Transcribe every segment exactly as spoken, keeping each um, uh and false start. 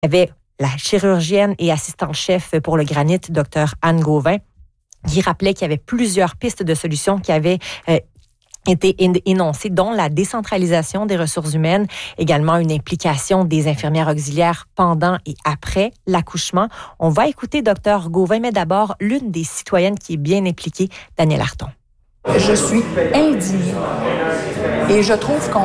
Il y avait la chirurgienne et assistante-chef pour le granit, Dr Anne Gauvin, qui rappelait qu'il y avait plusieurs pistes de solutions qui avaient euh, été énoncées, dont la décentralisation des ressources humaines, également une implication des infirmières auxiliaires pendant et après l'accouchement. On va écouter Dr Gauvin, mais d'abord l'une des citoyennes qui est bien impliquée, Danielle Arton. Je suis indignée et je trouve qu'on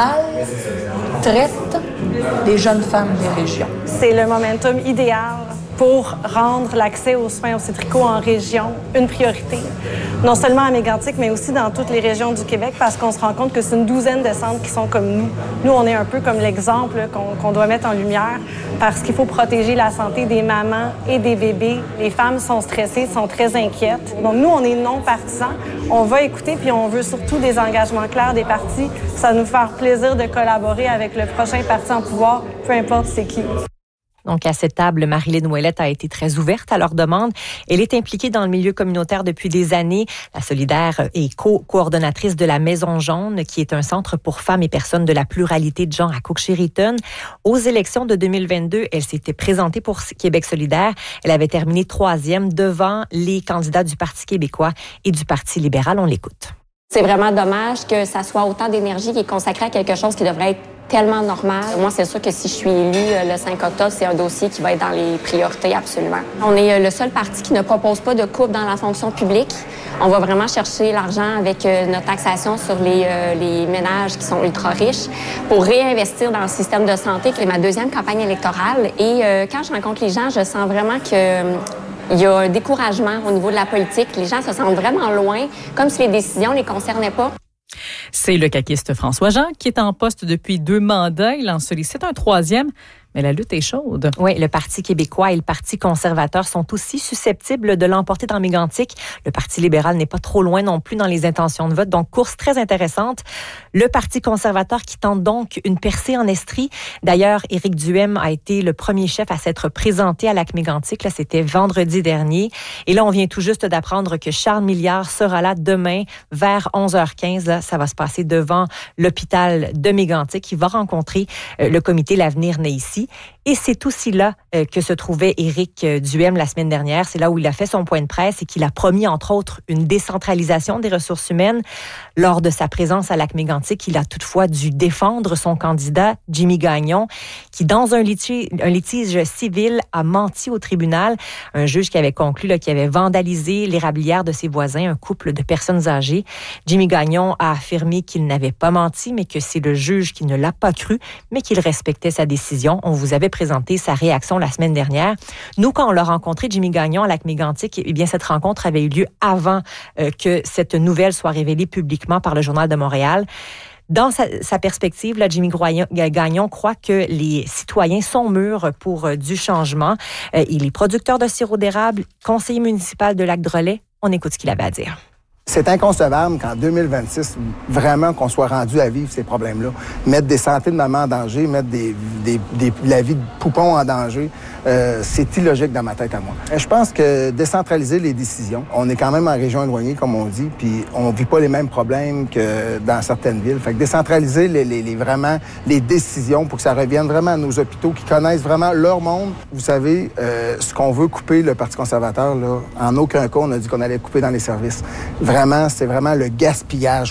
maltraite les jeunes femmes des régions. C'est le momentum idéal pour rendre l'accès aux soins obstétricaux en région une priorité. Non seulement à Mégantic, mais aussi dans toutes les régions du Québec, parce qu'on se rend compte que c'est une douzaine de centres qui sont comme nous. Nous, on est un peu comme l'exemple qu'on, qu'on doit mettre en lumière, parce qu'il faut protéger la santé des mamans et des bébés. Les femmes sont stressées, sont très inquiètes. Donc nous, on est non partisans. On va écouter, puis on veut surtout des engagements clairs des partis. Ça va nous faire plaisir de collaborer avec le prochain parti en pouvoir, peu importe c'est qui. Donc, à cette table, Marie-Lynne Ouellette a été très ouverte à leur demande. Elle est impliquée dans le milieu communautaire depuis des années. La solidaire est co-coordonnatrice de la Maison Jaune, qui est un centre pour femmes et personnes de la pluralité de genre à Cook-Sheridan. Aux élections de deux mille vingt-deux, elle s'était présentée pour Québec solidaire. Elle avait terminé troisième devant les candidats du Parti québécois et du Parti libéral. On l'écoute. C'est vraiment dommage que ça soit autant d'énergie qui est consacrée à quelque chose qui devrait être tellement normal. Moi, c'est sûr que si je suis élue le cinq octobre, c'est un dossier qui va être dans les priorités absolument. On est le seul parti qui ne propose pas de coupe dans la fonction publique. On va vraiment chercher l'argent avec notre taxation sur les, les ménages qui sont ultra riches pour réinvestir dans le système de santé. C'est ma deuxième campagne électorale et quand je rencontre les gens, je sens vraiment que il y a un découragement au niveau de la politique. Les gens se sentent vraiment loin, comme si les décisions ne les concernaient pas. C'est le caquiste François Jean qui est en poste depuis deux mandats. Il en sollicite un troisième. Mais la lutte est chaude. Oui, le Parti québécois et le Parti conservateur sont aussi susceptibles de l'emporter dans Mégantic. Le Parti libéral n'est pas trop loin non plus dans les intentions de vote. Donc, course très intéressante. Le Parti conservateur qui tente donc une percée en Estrie. D'ailleurs, Éric Duhem a été le premier chef à s'être présenté à Lac-Mégantic. Là, c'était vendredi dernier. Et là, on vient tout juste d'apprendre que Charles Milliard sera là demain vers onze heures quinze. Là, ça va se passer devant l'hôpital de Mégantic. Il va rencontrer euh, le comité L'Avenir né ici. Et c'est aussi là euh, que se trouvait Éric Duhem la semaine dernière. C'est là où il a fait son point de presse et qu'il a promis, entre autres, une décentralisation des ressources humaines. Lors de sa présence à Lac-Mégantic, il a toutefois dû défendre son candidat, Jimmy Gagnon, qui, dans un litige, un litige civil, a menti au tribunal. Un juge qui avait conclu là, qu'il avait vandalisé l'érablière de ses voisins, un couple de personnes âgées. Jimmy Gagnon a affirmé qu'il n'avait pas menti, mais que c'est le juge qui ne l'a pas cru, mais qu'il respectait sa décision. On vous avait présenté sa réaction la semaine dernière. Nous, quand on l'a rencontré, Jimmy Gagnon, à Lac-Mégantic, eh bien, cette rencontre avait eu lieu avant euh, que cette nouvelle soit révélée publiquement par le Journal de Montréal. Dans sa, sa perspective, là, Jimmy Gagnon croit que les citoyens sont mûrs pour euh, du changement. Euh, il est producteur de sirop d'érable, conseiller municipal de Lac-Drolet. On écoute ce qu'il avait à dire. C'est inconcevable qu'en deux mille vingt-six, vraiment qu'on soit rendu à vivre ces problèmes-là. Mettre des santé de maman en danger, mettre des, des, des, la vie de poupons en danger, euh, c'est illogique dans ma tête à moi. Je pense que décentraliser les décisions, on est quand même en région éloignée, comme on dit, puis on vit pas les mêmes problèmes que dans certaines villes. Fait que décentraliser les, les, les, vraiment les décisions pour que ça revienne vraiment à nos hôpitaux qui connaissent vraiment leur monde. Vous savez, euh, ce qu'on veut couper, le Parti conservateur, là, en aucun cas, on a dit qu'on allait couper dans les services. Vraiment, c'est vraiment le gaspillage.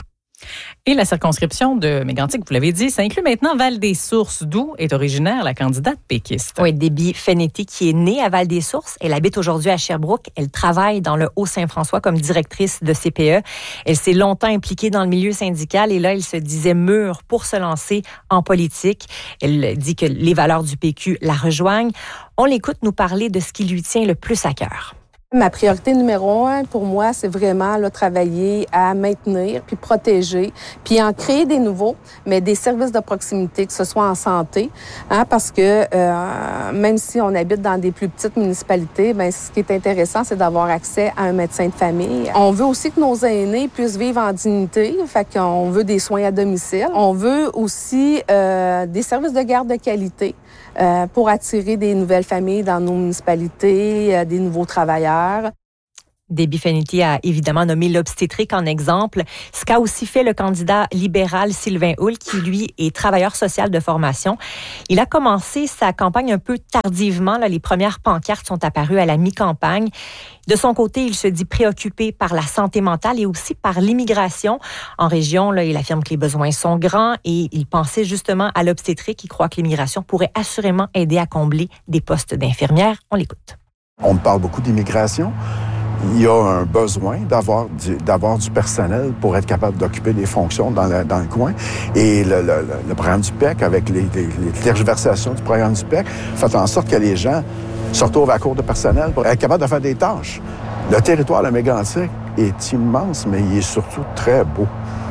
Et la circonscription de Mégantic, vous l'avez dit, ça inclut maintenant Val-des-Sources, d'où est originaire la candidate péquiste. Oui, Debbie Fenetti, qui est née à Val-des-Sources. Elle habite aujourd'hui à Sherbrooke. Elle travaille dans le Haut-Saint-François comme directrice de C P E. Elle s'est longtemps impliquée dans le milieu syndical et là, elle se disait mûre pour se lancer en politique. Elle dit que les valeurs du P Q la rejoignent. On l'écoute nous parler de ce qui lui tient le plus à cœur. Ma priorité numéro un, pour moi, c'est vraiment là, travailler à maintenir, puis protéger, puis en créer des nouveaux, mais des services de proximité, que ce soit en santé, hein, parce que euh, même si on habite dans des plus petites municipalités, ben ce qui est intéressant, c'est d'avoir accès à un médecin de famille. On veut aussi que nos aînés puissent vivre en dignité, fait qu'on veut des soins à domicile. On veut aussi euh, des services de garde de qualité euh, pour attirer des nouvelles familles dans nos municipalités, euh, des nouveaux travailleurs. Debbie Feniti a évidemment nommé l'obstétrique en exemple, ce qu'a aussi fait le candidat libéral Sylvain Houle, qui lui est travailleur social de formation. Il a commencé sa campagne un peu tardivement. Là, les premières pancartes sont apparues à la mi-campagne. De son côté, il se dit préoccupé par la santé mentale et aussi par l'immigration. En région, là, il affirme que les besoins sont grands et il pensait justement à l'obstétrique. Il croit que l'immigration pourrait assurément aider à combler des postes d'infirmières. On l'écoute. On parle beaucoup d'immigration. Il y a un besoin d'avoir du, d'avoir du personnel pour être capable d'occuper des fonctions dans le, dans le coin. Et le, le, le programme du P E C, avec les, les, les tergiversations du programme du P E C, fait en sorte que les gens se retrouvent à court de personnel pour être capable de faire des tâches. Le territoire de la Mégantic est immense, mais il est surtout très beau.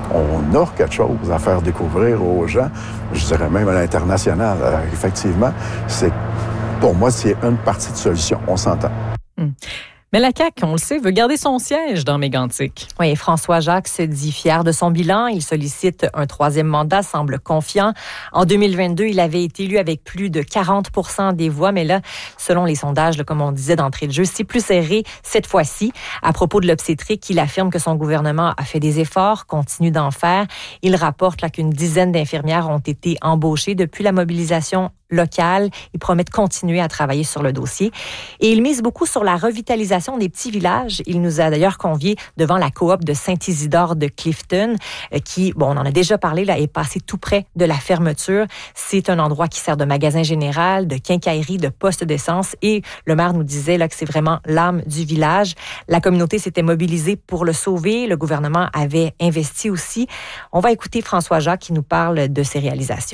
On a quelque chose à faire découvrir aux gens, je dirais même à l'international. Euh, effectivement, c'est, pour moi, c'est une partie de solution. On s'entend. Hum. Mais la C A Q, on le sait, veut garder son siège dans Mégantic. Oui, François Jacques se dit fier de son bilan. Il sollicite un troisième mandat, semble confiant. En deux mille vingt-deux, il avait été élu avec plus de quarante pour cent des voix. Mais là, selon les sondages, là, comme on disait d'entrée de jeu, c'est plus serré cette fois-ci. À propos de l'obstétrique, il affirme que son gouvernement a fait des efforts, continue d'en faire. Il rapporte là, qu'une dizaine d'infirmières ont été embauchées depuis la mobilisation locale. Il promet de continuer à travailler sur le dossier. Et il mise beaucoup sur la revitalisation des petits villages. Il nous a d'ailleurs conviés devant la coop de Saint-Isidore de Clifton, qui, bon, on en a déjà parlé, là, est passé tout près de la fermeture. C'est un endroit qui sert de magasin général, de quincaillerie, de poste d'essence. Et le maire nous disait là, que c'est vraiment l'âme du village. La communauté s'était mobilisée pour le sauver. Le gouvernement avait investi aussi. On va écouter François Jacques qui nous parle de ses réalisations.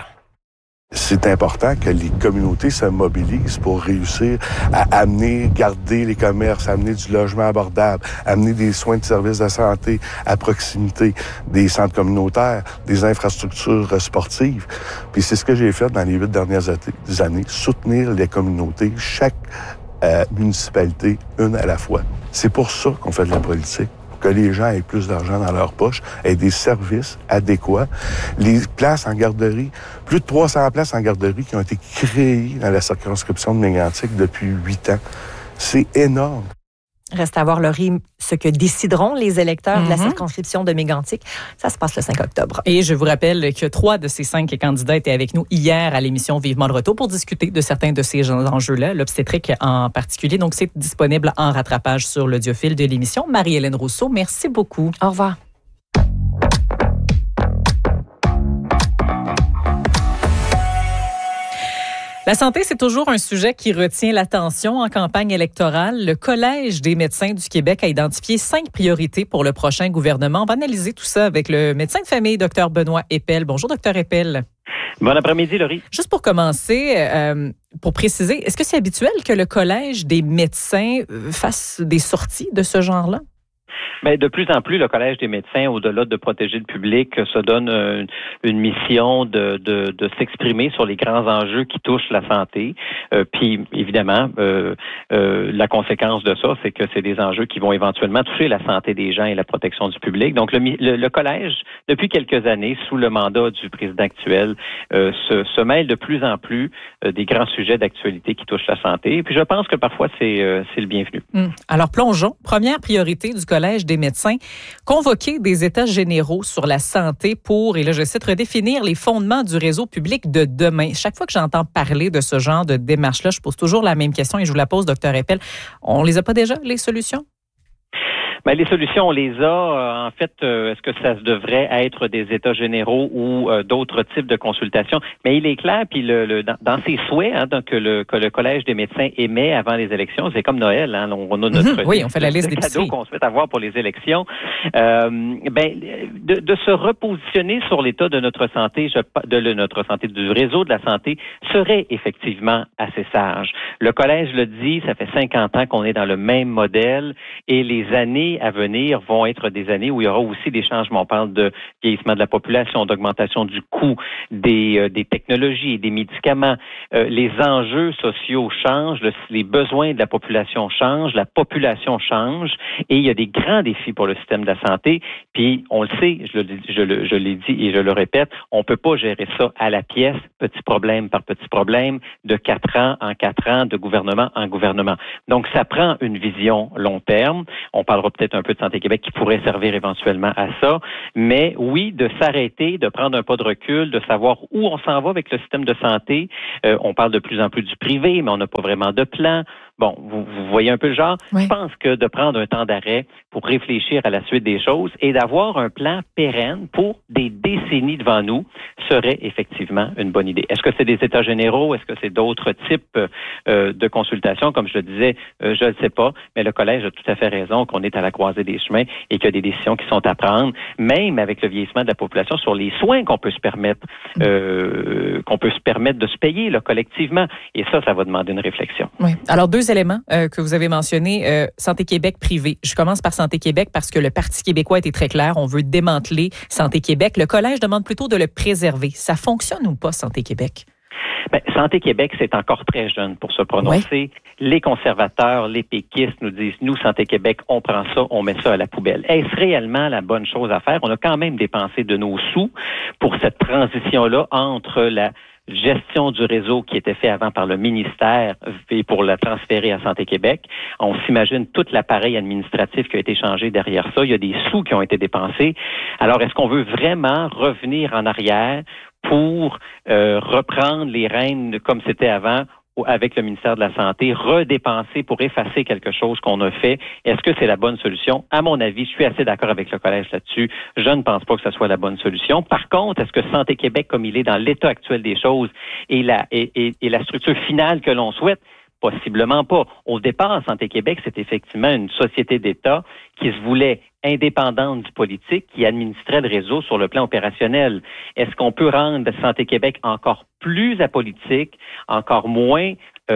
C'est important que les communautés se mobilisent pour réussir à amener, garder les commerces, amener du logement abordable, amener des soins de services de santé à proximité, des centres communautaires, des infrastructures sportives. Puis c'est ce que j'ai fait dans les huit dernières années, soutenir les communautés, chaque euh, municipalité, une à la fois. C'est pour ça qu'on fait de la politique. Que les gens aient plus d'argent dans leur poche, aient des services adéquats. Les places en garderie, plus de trois cents places en garderie qui ont été créées dans la circonscription de Mégantic depuis huit ans. C'est énorme. Reste à voir, Laurie, ce que décideront les électeurs mm-hmm. de la circonscription de Mégantic. Ça se passe le cinq octobre. Et je vous rappelle que trois de ces cinq candidats étaient avec nous hier à l'émission Vivement le retour pour discuter de certains de ces enjeux-là, l'obstétrique en particulier. Donc, c'est disponible en rattrapage sur l'audiofil de l'émission. Marie-Hélène Rousseau, merci beaucoup. Au revoir. La santé, c'est toujours un sujet qui retient l'attention en campagne électorale. Le Collège des médecins du Québec a identifié cinq priorités pour le prochain gouvernement. On va analyser tout ça avec le médecin de famille, Dr Benoît Eppel. Bonjour, Dr Eppel. Bon après-midi, Laurie. Juste pour commencer, euh, pour préciser, est-ce que c'est habituel que le Collège des médecins fasse des sorties de ce genre-là? Bien, de plus en plus, le Collège des médecins, au-delà de protéger le public, se donne une, une mission de, de, de s'exprimer sur les grands enjeux qui touchent la santé. Euh, puis, évidemment, euh, euh, la conséquence de ça, c'est que c'est des enjeux qui vont éventuellement toucher la santé des gens et la protection du public. Donc, le, le, le Collège, depuis quelques années, sous le mandat du président actuel, euh, se, se mêle de plus en plus euh, des grands sujets d'actualité qui touchent la santé. Et puis, je pense que parfois, c'est, euh, c'est le bienvenu. Hum. Alors, plongeons. Première priorité du Collège des médecins, convoquer des états généraux sur la santé pour, et là je cite, redéfinir les fondements du réseau public de demain. Chaque fois que j'entends parler de ce genre de démarche-là, je pose toujours la même question et je vous la pose, Dr Eppel. On les a pas déjà, les solutions? Bien, les solutions, on les a. En fait, euh, est-ce que ça devrait être des états généraux ou euh, d'autres types de consultations? Mais il est clair, puis le, le, dans, dans ses souhaits hein, donc, que, le, que le Collège des médecins émet avant les élections, c'est comme Noël. Hein, on, on a notre mmh, oui, on fait la liste des cadeaux qu'on souhaite avoir pour les élections. Euh, ben, de, de se repositionner sur l'état de notre santé, je, de notre santé, du réseau de la santé, serait effectivement assez sage. Le Collège le dit, ça fait cinquante ans qu'on est dans le même modèle et les années années à venir vont être des années où il y aura aussi des changements. On parle de vieillissement de la population, d'augmentation du coût des, euh, des technologies, des médicaments. Euh, les enjeux sociaux changent, le, les besoins de la population changent, la population change et il y a des grands défis pour le système de la santé. Puis, on le sait, je, le, je, le, je l'ai dit et je le répète, on ne peut pas gérer ça à la pièce, petit problème par petit problème, de quatre ans en quatre ans, de gouvernement en gouvernement. Donc, ça prend une vision long terme. On parlera peut-être un peu de Santé Québec qui pourrait servir éventuellement à ça. Mais oui, de s'arrêter, de prendre un pas de recul, de savoir où on s'en va avec le système de santé. Euh, on parle de plus en plus du privé, mais on n'a pas vraiment de plan. Bon, vous, vous voyez un peu le genre. Oui. Je pense que de prendre un temps d'arrêt pour réfléchir à la suite des choses et d'avoir un plan pérenne pour des décennies devant nous serait effectivement une bonne idée. Est-ce que c'est des états généraux? Est-ce que c'est d'autres types euh, de consultations? Comme je le disais, euh, je ne sais pas, mais le collège a tout à fait raison qu'on est à la croisée des chemins et qu'il y a des décisions qui sont à prendre, même avec le vieillissement de la population, sur les soins qu'on peut se permettre, euh, qu'on peut se permettre de se payer là, collectivement. Et ça, ça va demander une réflexion. Oui. Alors, deux éléments euh, que vous avez mentionnés. Euh, Santé Québec privé. Je commence par Santé Québec parce que le Parti québécois a été très clair. On veut démanteler Santé Québec. Le collège demande plutôt de le préserver. Ça fonctionne ou pas, Santé Québec? Ben, Santé Québec, c'est encore très jeune pour se prononcer. Oui. Les conservateurs, les péquistes nous disent, nous, Santé Québec, on prend ça, on met ça à la poubelle. Est-ce réellement la bonne chose à faire? On a quand même dépensé de nos sous pour cette transition-là entre la gestion du réseau qui était fait avant par le ministère et pour la transférer à Santé Québec. On s'imagine tout l'appareil administratif qui a été changé derrière ça. Il y a des sous qui ont été dépensés. Alors, est-ce qu'on veut vraiment revenir en arrière pour euh, reprendre les rênes comme c'était avant avec le ministère de la Santé, redépenser pour effacer quelque chose qu'on a fait? Est-ce que c'est la bonne solution? À mon avis, je suis assez d'accord avec le collège là-dessus. Je ne pense pas que ce soit la bonne solution. Par contre, est-ce que Santé Québec, comme il est dans l'état actuel des choses, est la, est, est, est la structure finale que l'on souhaite? Possiblement pas. Au départ, Santé Québec, c'est effectivement une société d'État qui se voulait indépendante du politique, qui administrait le réseau sur le plan opérationnel. Est-ce qu'on peut rendre Santé Québec encore plus apolitique, encore moins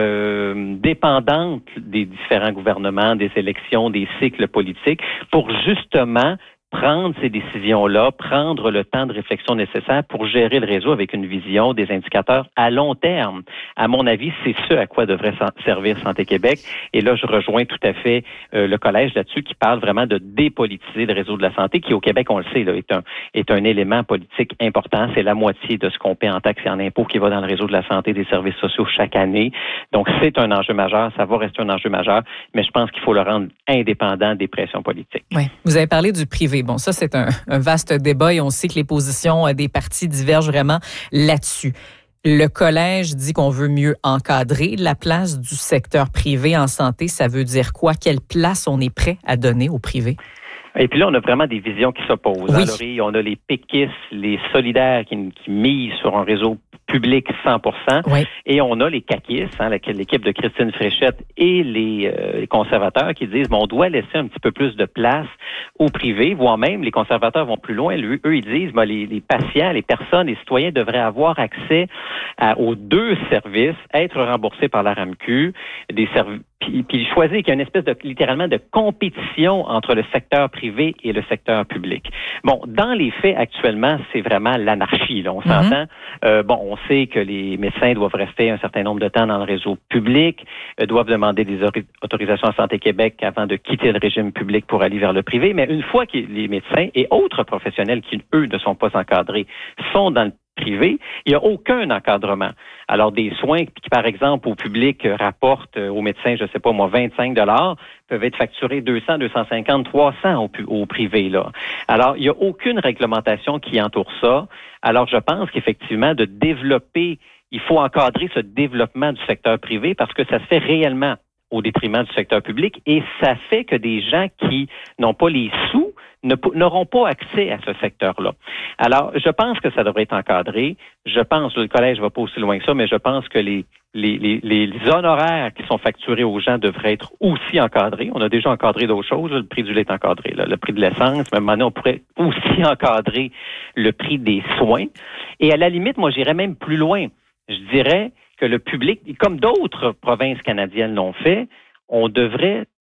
euh, dépendante des différents gouvernements, des élections, des cycles politiques, pour justement prendre ces décisions-là, prendre le temps de réflexion nécessaire pour gérer le réseau avec une vision, des indicateurs à long terme. À mon avis, c'est ce à quoi devrait servir Santé Québec. Et là, je rejoins tout à fait euh, le collège là-dessus qui parle vraiment de dépolitiser le réseau de la santé, qui au Québec, on le sait, là, est un est un élément politique important. C'est la moitié de ce qu'on paie en taxes et en impôts qui va dans le réseau de la santé et des services sociaux chaque année. Donc, c'est un enjeu majeur. Ça va rester un enjeu majeur, mais je pense qu'il faut le rendre indépendant des pressions politiques. Oui. Vous avez parlé du privé. Bon, ça, c'est un, un vaste débat et on sait que les positions des partis divergent vraiment là-dessus. Le collège dit qu'on veut mieux encadrer la place du secteur privé en santé. Ça veut dire quoi? Quelle place on est prêt à donner au privé? Et puis là, on a vraiment des visions qui s'opposent. Oui. Hein, Laurie? On a les péquistes, les solidaires qui, qui misent sur un réseau public cent pour cent. Oui. Et on a les caquistes, hein, l'équipe de Christine Fréchette et les, euh, les conservateurs qui disent, bon, on doit laisser un petit peu plus de place au privé, voire même les conservateurs vont plus loin. Eux, eux ils disent, ben, les, les patients, les personnes, les citoyens devraient avoir accès à, aux deux services, être remboursés par la R A M Q, des services. Puis, puis choisir qu'il y a une espèce de, littéralement, de compétition entre le secteur privé et le secteur public. Bon, dans les faits, actuellement, c'est vraiment l'anarchie, là, on mm-hmm. s'entend. Euh, bon, on sait que les médecins doivent rester un certain nombre de temps dans le réseau public, euh, doivent demander des autorisations à Santé Québec avant de quitter le régime public pour aller vers le privé, mais une fois que les médecins et autres professionnels qui, eux, ne sont pas encadrés, sont dans le privé, il n'y a aucun encadrement. Alors, des soins qui, par exemple, au public rapportent aux médecins, je ne sais pas moi, vingt-cinq dollars, peuvent être facturés deux cents, deux cent cinquante, trois cents au, au privé, là. Alors, il n'y a aucune réglementation qui entoure ça. Alors, je pense qu'effectivement, de développer, il faut encadrer ce développement du secteur privé parce que ça se fait réellement au détriment du secteur public et ça fait que des gens qui n'ont pas les sous ne, n'auront pas accès à ce secteur-là. Alors, je pense que ça devrait être encadré. Je pense, le collège ne va pas aussi loin que ça, mais je pense que les, les, les, les honoraires qui sont facturés aux gens devraient être aussi encadrés. On a déjà encadré d'autres choses. Le prix du lait est encadré, là. Le prix de l'essence. Mais maintenant, on pourrait aussi encadrer le prix des soins. Et à la limite, moi, j'irais même plus loin. Je dirais que le public, comme d'autres provinces canadiennes l'ont fait, on devrait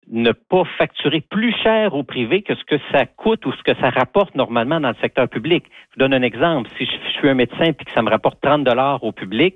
ne pas facturer plus cher au privé que ce que ça coûte ou ce que ça rapporte normalement dans le secteur public. Je vous donne un exemple. Si je suis un médecin puis que ça me rapporte trente dollars au public,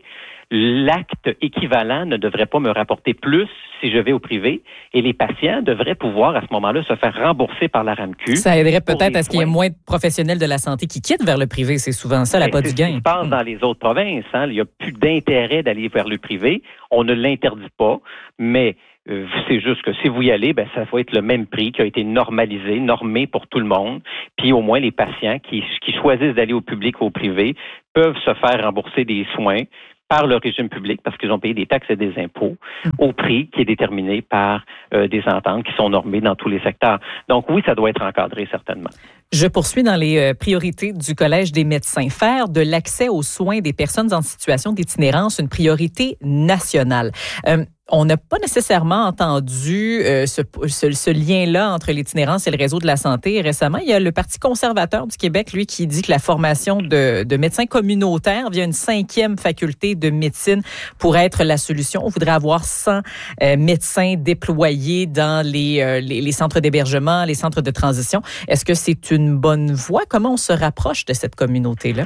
l'acte équivalent ne devrait pas me rapporter plus si je vais au privé et les patients devraient pouvoir à ce moment-là se faire rembourser par la RAMQ. Ça aiderait peut-être à ce qu'il y ait moins de professionnels de la santé qui quittent vers le privé. C'est souvent ça, la pas du gain. C'est ce qui se passe dans les autres provinces. Hein. Il n'y a plus d'intérêt d'aller vers le privé. On ne l'interdit pas, mais euh, c'est juste que si vous y allez, ben ça va être le même prix qui a été normalisé, normé pour tout le monde. Puis au moins les patients qui, qui choisissent d'aller au public ou au privé peuvent se faire rembourser des soins par le régime public, parce qu'ils ont payé des taxes et des impôts, au prix qui est déterminé par euh, des ententes qui sont normées dans tous les secteurs. Donc oui, ça doit être encadré certainement. Je poursuis dans les euh, priorités du Collège des médecins. Faire de l'accès aux soins des personnes en situation d'itinérance une priorité nationale. Euh, On n'a pas nécessairement entendu euh, ce, ce, ce lien-là entre l'itinérance et le réseau de la santé. Récemment, il y a le Parti conservateur du Québec, lui, qui dit que la formation de, de médecins communautaires via une cinquième faculté de médecine pourrait être la solution. On voudrait avoir cent euh, médecins déployés dans les, euh, les, les centres d'hébergement, les centres de transition. Est-ce que c'est une bonne voie? Comment on se rapproche de cette communauté-là?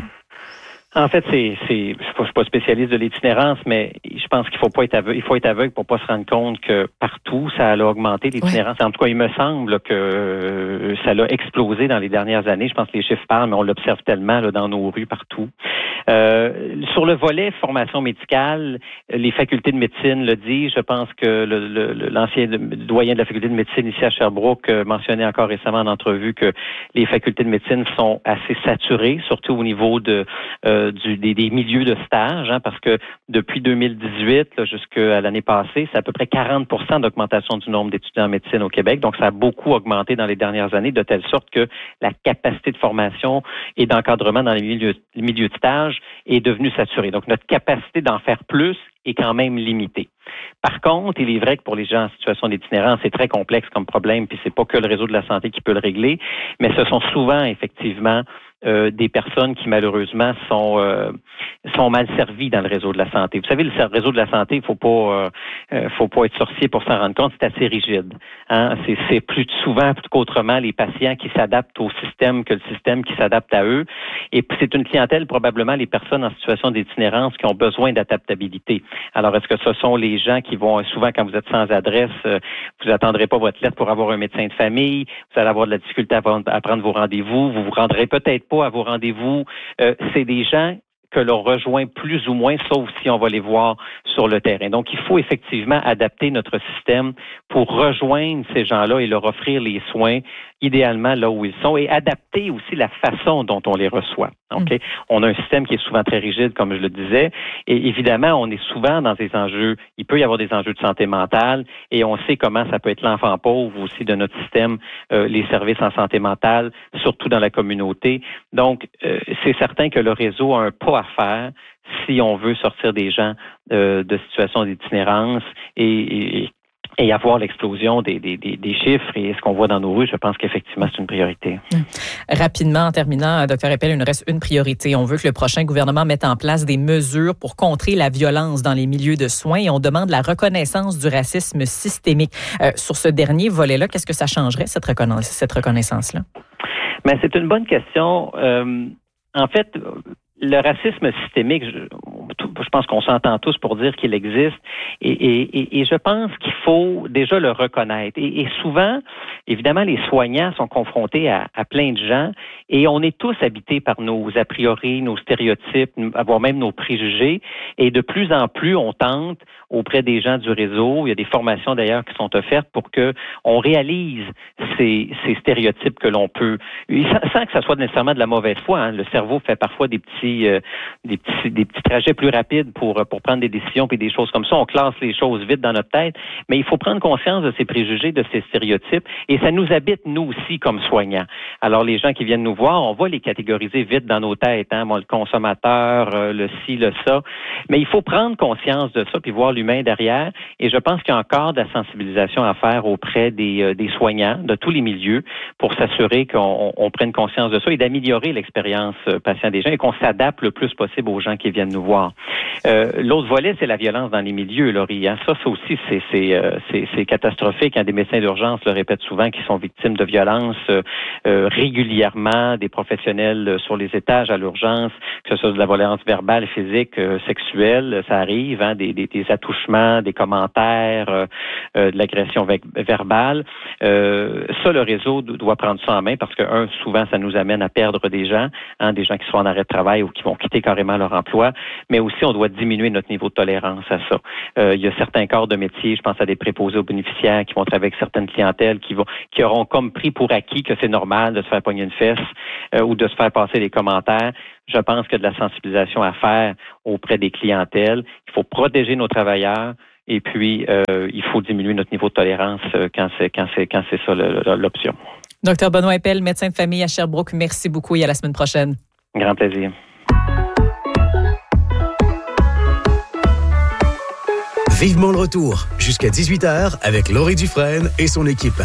En fait, c'est, c'est, je ne suis pas spécialiste de l'itinérance, mais je pense qu'il faut pas être aveugle, il faut être aveugle pour pas se rendre compte que partout, ça a augmenté l'itinérance. Ouais. En tout cas, il me semble que euh, ça l'a explosé dans les dernières années. Je pense que les chiffres parlent, mais on l'observe tellement là, dans nos rues partout. Euh, sur le volet formation médicale, les facultés de médecine le disent. Je pense que le, le, l'ancien doyen de la faculté de médecine ici à Sherbrooke euh, mentionnait encore récemment en entrevue que les facultés de médecine sont assez saturées, surtout au niveau de euh, Du, des, des milieux de stage, hein, parce que depuis deux mille dix-huit là, jusqu'à l'année passée, c'est à peu près quarante pour cent d'augmentation du nombre d'étudiants en médecine au Québec. Donc, ça a beaucoup augmenté dans les dernières années, de telle sorte que la capacité de formation et d'encadrement dans les milieux, les milieux de stage est devenue saturée. Donc, notre capacité d'en faire plus est quand même limitée. Par contre, il est vrai que pour les gens en situation d'itinérance, c'est très complexe comme problème, puis c'est pas que le réseau de la santé qui peut le régler, mais ce sont souvent, effectivement, Euh, des personnes qui malheureusement sont euh, sont mal servies dans le réseau de la santé. Vous savez, le réseau de la santé, il faut pas euh, faut pas être sorcier pour s'en rendre compte, c'est assez rigide. Hein? C'est, c'est plus souvent plus qu'autrement les patients qui s'adaptent au système que le système qui s'adapte à eux. Et puis c'est une clientèle, probablement les personnes en situation d'itinérance qui ont besoin d'adaptabilité. Alors, est-ce que ce sont les gens qui vont souvent, quand vous êtes sans adresse, euh, vous attendrez pas votre lettre pour avoir un médecin de famille, vous allez avoir de la difficulté à, à prendre vos rendez-vous, vous vous rendrez peut-être pas à vos rendez-vous. Euh, c'est des gens que l'on rejoint plus ou moins, sauf si on va les voir sur le terrain. Donc, il faut effectivement adapter notre système pour rejoindre ces gens-là et leur offrir les soins idéalement là où ils sont et adapter aussi la façon dont on les reçoit. Okay? Mmh. On a un système qui est souvent très rigide, comme je le disais, et évidemment, on est souvent dans des enjeux, il peut y avoir des enjeux de santé mentale, et on sait comment ça peut être l'enfant pauvre aussi de notre système, euh, les services en santé mentale, surtout dans la communauté. Donc, euh, c'est certain que le réseau a un pas à faire si on veut sortir des gens euh, de situation d'itinérance et, et et avoir l'explosion des, des, des, des chiffres et ce qu'on voit dans nos rues, je pense qu'effectivement, c'est une priorité. Mmh. Rapidement, en terminant, Dr Eppel, il nous reste une priorité. On veut que le prochain gouvernement mette en place des mesures pour contrer la violence dans les milieux de soins et on demande la reconnaissance du racisme systémique. Euh, sur ce dernier volet-là, qu'est-ce que ça changerait, cette, reconna- cette reconnaissance-là? Bien, c'est une bonne question. Euh, en fait, le racisme systémique, je, je pense qu'on s'entend tous pour dire qu'il existe et, et, et je pense qu'il faut déjà le reconnaître. Et, et souvent, évidemment, les soignants sont confrontés à, à plein de gens et on est tous habités par nos a priori, nos stéréotypes, voire même nos préjugés. Et de plus en plus, on tente auprès des gens du réseau, il y a des formations d'ailleurs qui sont offertes pour que on réalise ces, ces stéréotypes que l'on peut, sans que ça soit nécessairement de la mauvaise foi. Hein. Le cerveau fait parfois des petits, euh, des petits, des petits trajets plus rapides pour pour prendre des décisions et des choses comme ça. On classe les choses vite dans notre tête, mais il faut prendre conscience de ces préjugés, de ces stéréotypes, et ça nous habite nous aussi comme soignants. Alors les gens qui viennent nous voir, on va les catégoriser vite dans nos têtes, hein, bon, le consommateur, euh, le ci, le ça, mais il faut prendre conscience de ça puis voir l'humain derrière. Et je pense qu'il y a encore de la sensibilisation à faire auprès des, euh, des soignants de tous les milieux pour s'assurer qu'on on, on prenne conscience de ça et d'améliorer l'expérience euh, patient des gens et qu'on s'adapte s'adapte le plus possible aux gens qui viennent nous voir. Euh, l'autre volet, c'est la violence dans les milieux, Laurie. Hein. Ça, ça aussi, c'est, c'est, euh, c'est, c'est catastrophique. Hein. Des médecins d'urgence le répètent souvent qu'ils sont victimes de violences euh, euh, régulièrement, des professionnels euh, sur les étages à l'urgence, que ce soit de la violence verbale, physique, euh, sexuelle, ça arrive, hein, des, des, des attouchements, des commentaires, euh, euh, de l'agression ve- verbale. Euh, ça, le réseau doit prendre ça en main parce que, un, souvent, ça nous amène à perdre des gens, hein, des gens qui sont en arrêt de travail ou qui vont quitter carrément leur emploi, mais aussi on doit diminuer notre niveau de tolérance à ça. Euh, il y a certains corps de métier, je pense à des préposés aux bénéficiaires qui vont travailler avec certaines clientèles qui vont, qui auront comme pris pour acquis que c'est normal de se faire pogner une fesse euh, ou de se faire passer des commentaires. Je pense qu'il y a de la sensibilisation à faire auprès des clientèles. Il faut protéger nos travailleurs. Et puis, euh, il faut diminuer notre niveau de tolérance euh, quand c'est quand c'est quand c'est ça le, le, l'option. Docteur Benoît Eppel, médecin de famille à Sherbrooke, merci beaucoup et à la semaine prochaine. Grand plaisir. Vivement le retour, jusqu'à dix-huit heures avec Laurie Dufresne et son équipe.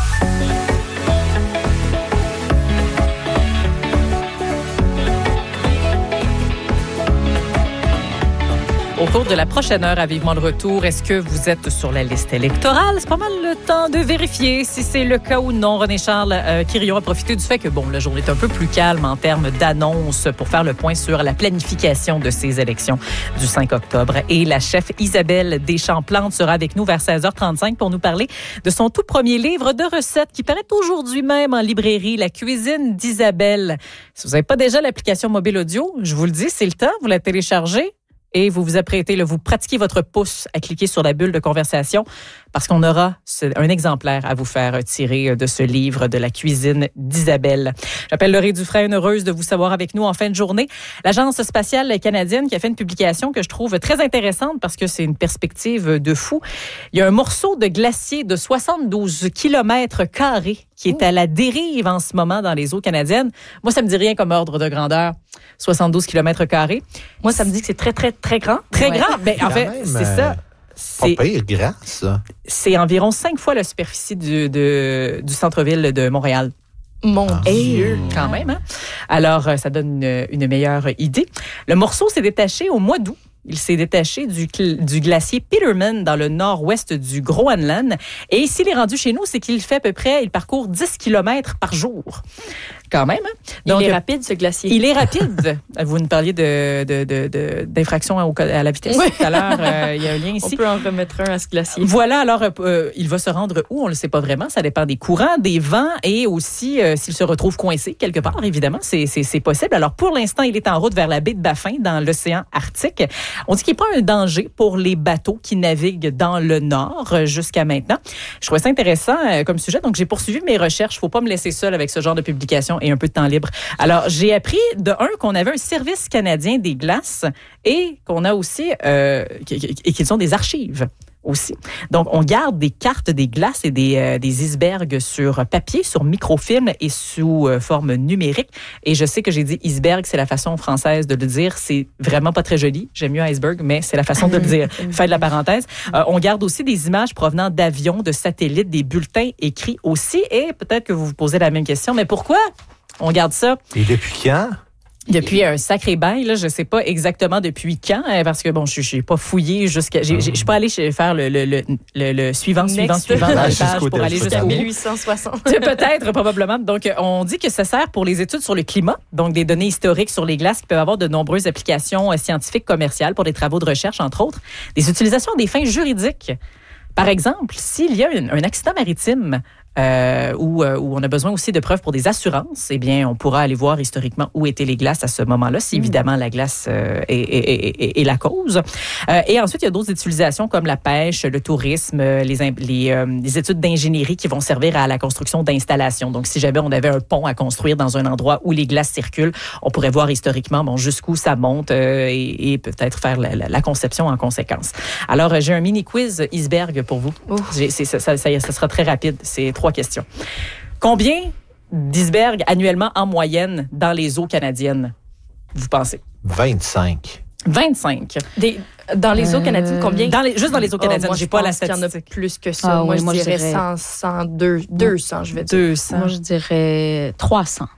Au cours de la prochaine heure à Vivement le retour, est-ce que vous êtes sur la liste électorale? C'est pas mal le temps de vérifier si c'est le cas ou non. René Charles euh, Quirion a profité du fait que bon, la journée est un peu plus calme en termes d'annonces pour faire le point sur la planification de ces élections du cinq octobre. Et la chef Isabelle Deschamps-Plante sera avec nous vers seize heures trente-cinq pour nous parler de son tout premier livre de recettes qui paraît aujourd'hui même en librairie, La cuisine d'Isabelle. Si vous n'avez pas déjà l'application mobile audio, je vous le dis, c'est le temps, vous la téléchargez. Et vous vous apprêtez, là, vous pratiquez votre pouce à cliquer sur la bulle de conversation parce qu'on aura un exemplaire à vous faire tirer de ce livre de La cuisine d'Isabelle. J'appelle Laurie Dufresne, heureuse de vous savoir avec nous en fin de journée. L'Agence spatiale canadienne qui a fait une publication que je trouve très intéressante parce que c'est une perspective de fou. Il y a un morceau de glacier de soixante-douze kilomètres carrés qui est à la dérive en ce moment dans les eaux canadiennes. Moi, ça me dit rien comme ordre de grandeur. soixante-douze kilomètres carrés. Moi, ça me dit que c'est très, très, très grand. Très ouais. grand. Ben, en fait, même, c'est ça. C'est pas pire grand, ça. C'est environ cinq fois la superficie du, de, du centre-ville de Montréal. Mon Ah. Dieu! Quand même, hein? Alors, ça donne une, une meilleure idée. Le morceau s'est détaché au mois d'août. Il s'est détaché du, du glacier Peterman dans le nord-ouest du Groenland. Et s'il est rendu chez nous, c'est qu'il fait à peu près, il parcourt dix kilomètres par jour. Quand même, hein? Donc, il est rapide, ce glacier. Il est rapide. Vous nous parliez de, de, de, de, d'infraction à, à la vitesse oui. tout à l'heure. Euh, il y a un lien ici. On peut en remettre un à ce glacier. Voilà, alors, euh, il va se rendre où? On ne le sait pas vraiment. Ça dépend des courants, des vents et aussi euh, s'il se retrouve coincé quelque part, évidemment. C'est, c'est, c'est possible. Alors, pour l'instant, il est en route vers la baie de Baffin, dans l'océan Arctique. On dit qu'il n'est pas un danger pour les bateaux qui naviguent dans le nord euh, jusqu'à maintenant. Je trouvais ça intéressant euh, comme sujet. Donc, j'ai poursuivi mes recherches. Il ne faut pas me laisser seule avec ce genre de publication et un peu de temps libre. Alors, j'ai appris de un qu'on avait un service canadien des glaces et qu'on a aussi euh, et qu'ils ont des archives aussi. Donc, on garde des cartes des glaces et des, euh, des icebergs sur papier, sur microfilm et sous euh, forme numérique. Et je sais que j'ai dit iceberg, c'est la façon française de le dire. C'est vraiment pas très joli. J'aime mieux iceberg, mais c'est la façon de le dire. Fin de la parenthèse. Euh, on garde aussi des images provenant d'avions, de satellites, des bulletins écrits aussi. Et peut-être que vous vous posez la même question, mais pourquoi on garde ça? Et depuis quand? Depuis un sacré bail, là, je sais pas exactement depuis quand, parce que bon, je suis pas fouillé jusqu'à, je suis pas allé faire le le le, le, le suivant, suivant, Next. suivant dans Ah, les pages jusqu'au pour aller jusqu'au jusqu'au mille huit cent soixante. Peut-être, probablement. Donc, on dit que ça sert pour les études sur le climat, donc des données historiques sur les glaces qui peuvent avoir de nombreuses applications scientifiques, commerciales pour des travaux de recherche, entre autres, des utilisations à des fins juridiques. Par exemple, s'il y a un, un accident maritime euh, où, euh, où on a besoin aussi de preuves pour des assurances, eh bien, on pourra aller voir historiquement où étaient les glaces à ce moment-là, si évidemment la glace euh, est, est, est, est la cause. Euh, et ensuite, il y a d'autres utilisations comme la pêche, le tourisme, les, les, euh, les études d'ingénierie qui vont servir à la construction d'installations. Donc, si jamais on avait un pont à construire dans un endroit où les glaces circulent, on pourrait voir historiquement bon, jusqu'où ça monte euh, et, et peut-être faire la, la, la conception en conséquence. Alors, j'ai un mini quiz iceberg pour vous. J'ai, c'est, ça, ça, ça, ça sera très rapide. C'est trois questions. Combien d'icebergs annuellement en moyenne dans les eaux canadiennes, vous pensez? vingt-cinq. vingt-cinq. Des, dans les eaux canadiennes, combien? Dans les, juste dans les eaux canadiennes. Oh, moi, j'ai je pas la pense qu'il y en a statistique. plus que ça. Ah, moi, oui, je moi, je dirais dirais- cent, cent, deux, deux cents, je vais dire. deux cents. Moi, je dirais trois cents.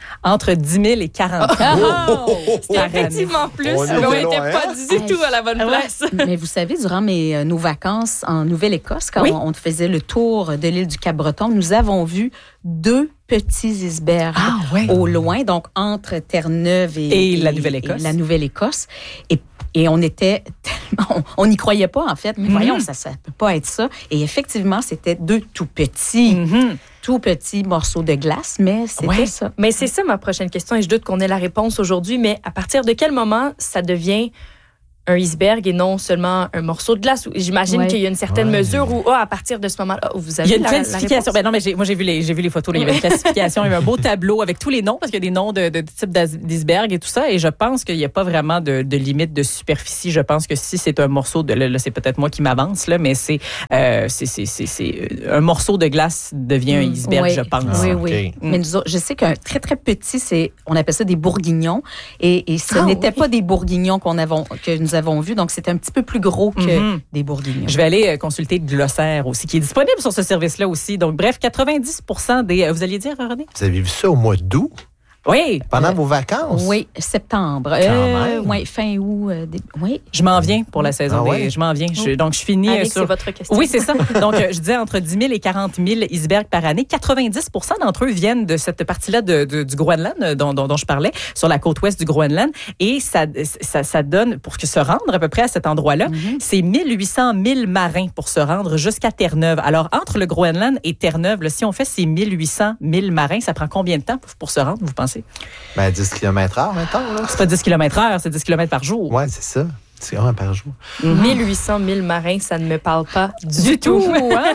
Entre dix mille et quarante mille. Oh! C'était effectivement plus, on mais on est n'était loin, pas hein? du tout à la bonne place. Mais vous savez, durant mes, euh, nos vacances en Nouvelle-Écosse, quand Oui. on, on faisait le tour de l'île du Cap-Breton, nous avons vu deux petits icebergs Ah, ouais. au loin, donc entre Terre-Neuve et, Et la Nouvelle-Écosse. et la Nouvelle-Écosse. Et, et on était tellement... On n'y croyait pas, en fait. Mais Mhm. voyons, ça ne peut pas être ça. Et effectivement, c'était deux tout petits, Mhm. tout petits morceaux de glace, mais c'était Ouais. ça. Mais c'est ça ma prochaine question et je doute qu'on ait la réponse aujourd'hui, mais à partir de quel moment ça devient un iceberg et non seulement un morceau de glace? J'imagine Ouais. qu'il y a une certaine Ouais. mesure où, ah, à partir de ce moment-là, vous avez Il y a une la, la classification. réponse? Ben non, mais j'ai, moi, j'ai vu les, j'ai vu les photos. Là. Il y avait une classification. Il y avait un beau tableau avec tous les noms, parce qu'il y a des noms de, de, de types d'as- d'iceberg et tout ça. Et je pense qu'il n'y a pas vraiment de, de limite de superficie. Je pense que si c'est un morceau de, là, là, c'est peut-être moi qui m'avance, là, mais c'est, euh, c'est, c'est, c'est, c'est, un morceau de glace devient un iceberg, Oui. je pense. Oui, Ah, oui. OK. Mais nous autres, je sais qu'un très, très petit, c'est, on appelle ça des bourguignons. Et, et ce Ah, n'était oui. pas des bourguignons qu'on avons, que nous avons vus. Donc, c'était un petit peu plus gros que Mhm. des bourguignons. Je vais aller euh, consulter le glossaire aussi, qui est disponible sur ce service-là aussi. Donc, bref, quatre-vingt-dix pour cent des... euh, vous alliez dire, René? Vous avez vu ça au mois d'août, Oui. pendant vos vacances? Oui, septembre. Quand Euh, même. ouais, fin août. euh, dé- oui. Je m'en viens pour la saison. Ah des- ouais? Je m'en viens. Je- donc, je finis euh, Alex, sur... c'est votre question. Oui, c'est ça. Donc, euh, je disais entre dix mille et quarante mille icebergs par année. quatre-vingt-dix pour cent d'entre eux viennent de cette partie-là de, de- du Groenland euh, dont, dont, dont je parlais, sur la côte ouest du Groenland. Et ça, ça, ça donne, pour que se rendre à peu près à cet endroit-là, c'est mille huit cents milles marins pour se rendre jusqu'à Terre-Neuve. Alors, entre le Groenland et Terre-Neuve, là, si on fait ces mille huit cents milles marins, ça prend combien de temps pour, pour se rendre, vous pensez? Ben, dix kilomètres heure, mettons. Là. C'est pas dix kilomètres heure, c'est dix kilomètres par jour. Ouais, c'est ça. C'est un par jour. mille huit cents mille marins, ça ne me parle pas du, Du tout, tout. hein?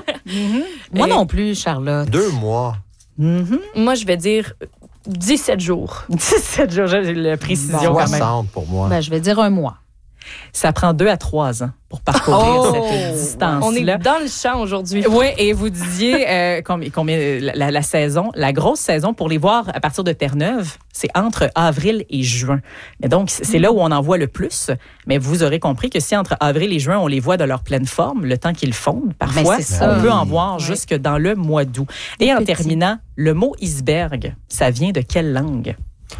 Moi Et- non plus, Charlotte. Deux mois. Mhm. Moi, je vais dire dix-sept jours. dix-sept jours, j'ai la précision quand même. soixante pour moi. Ben, je vais dire un mois. Ça prend deux à trois ans pour parcourir Oh! cette distance-là. On est dans le champ aujourd'hui. Oui, et vous disiez euh, combien, combien la, la saison, la grosse saison pour les voir à partir de Terre-Neuve, c'est entre avril et juin. Mais donc, c'est là où on en voit le plus. Mais vous aurez compris que si entre avril et juin, on les voit de leur pleine forme, le temps qu'ils fondent, parfois, Ben, c'est ça. on peut en Oui. voir Ouais. jusque dans le mois d'août. Et en petits. terminant, le mot iceberg, ça vient de quelle langue?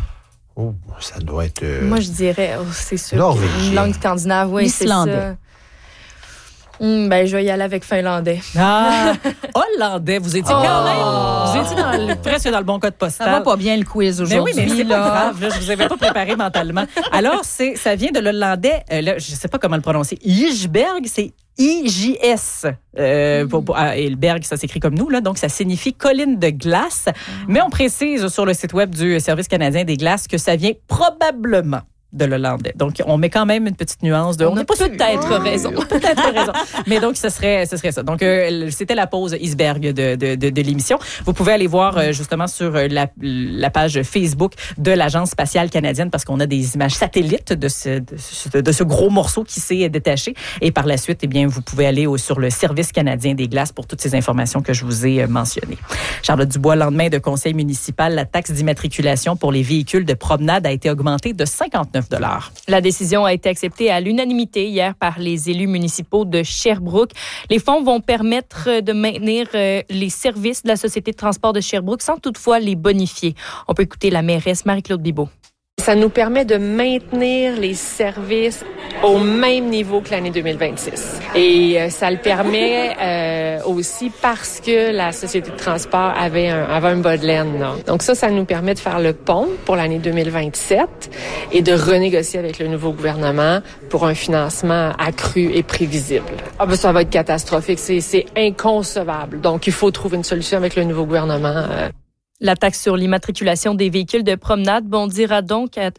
Oh, ça doit être... euh, Moi, je dirais, oh, c'est sûr. Norvégien. Une langue scandinave, oui, c'est Islandais. ça. Hum, ben, je vais y aller avec finlandais. Ah, hollandais, vous étiez quand Oh! même, vous étiez dans le- presque dans le bon code postal. Ça va pas bien le quiz Mais oui, aujourd'hui. mais c'est là. pas grave. Là, je vous avais pas préparé mentalement. Alors, c'est, ça vient de l'hollandais. Euh, là, je sais pas comment le prononcer. Ijsberg, c'est I J S. Euh, pour- pour- ah, et le berg, ça s'écrit comme nous, là. Donc, ça signifie colline de glace. Mais on précise sur le site web du Service canadien des glaces que ça vient probablement de l'hollandais. Donc, on met quand même une petite nuance de... On a n'est pas sûr. peut-être raison. Peut-être raison. Mais donc, ce serait, ce serait ça. Donc, euh, c'était la pause iceberg de, de, de, de l'émission. Vous pouvez aller voir euh, justement sur euh, la, la page Facebook de l'Agence spatiale canadienne parce qu'on a des images satellites de ce, de ce, de ce gros morceau qui s'est détaché. Et par la suite, eh bien, vous pouvez aller au, sur le Service canadien des glaces pour toutes ces informations que je vous ai euh, mentionnées. Charlotte Dubois, lendemain de conseil municipal, la taxe d'immatriculation pour les véhicules de promenade a été augmentée de cinquante-neuf dollars. La décision a été acceptée à l'unanimité hier par les élus municipaux de Sherbrooke. Les fonds vont permettre de maintenir euh, les services de la Société de transport de Sherbrooke sans toutefois les bonifier. On peut écouter la mairesse Marie-Claude Bibeau. Ça nous permet de maintenir les services au même niveau que l'année deux mille vingt-six. Et euh, ça le permet euh, aussi parce que la Société de transport avait un, avait un bas de laine. Là. Donc ça, ça nous permet de faire le pont pour l'année deux mille vingt-sept et de renégocier avec le nouveau gouvernement pour un financement accru et prévisible. Ah ben ça va être catastrophique, c'est, c'est inconcevable. Donc il faut trouver une solution avec le nouveau gouvernement. Euh. La taxe sur l'immatriculation des véhicules de promenade bondira donc à,